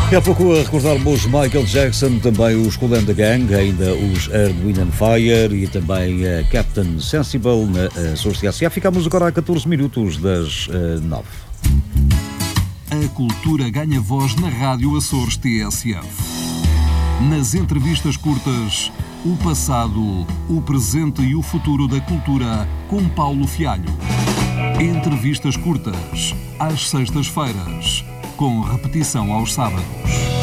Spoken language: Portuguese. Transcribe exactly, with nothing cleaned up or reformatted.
E há pouco a recordarmos Michael Jackson, também os Kool and the Gang, ainda os Earth, Wind and Fire e também a Captain Sensible na Açores T S A. Ficamos agora a catorze minutos das uh, nove. A cultura ganha voz na Rádio Açores T S F. Nas entrevistas curtas, o passado, o presente e o futuro da cultura com Paulo Fialho. Entrevistas curtas, às sextas-feiras, com repetição aos sábados.